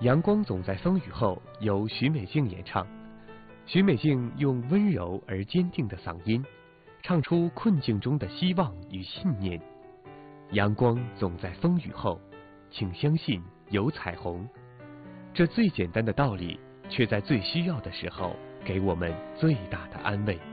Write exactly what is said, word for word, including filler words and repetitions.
阳光总在风雨后由许美静演唱。许美静用温柔而坚定的嗓音，唱出困境中的希望与信念。阳光总在风雨后，请相信有彩虹。这最简单的道理，却在最需要的时候给我们最大的安慰。